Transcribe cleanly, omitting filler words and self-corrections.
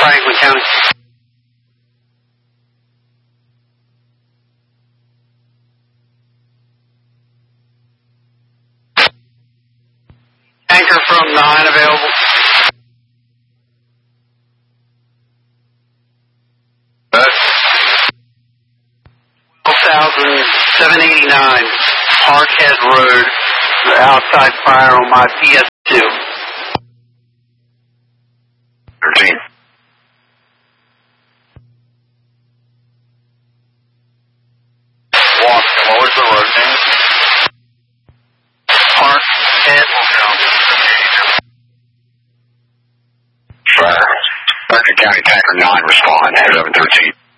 Franklin County. Anchor from 9 available. That's 12,789 Parkhead Road, outside fire on my PS2. 13. What was the road name? Parkhead. Fire. Franklin County Tanker 9 respond, 1113.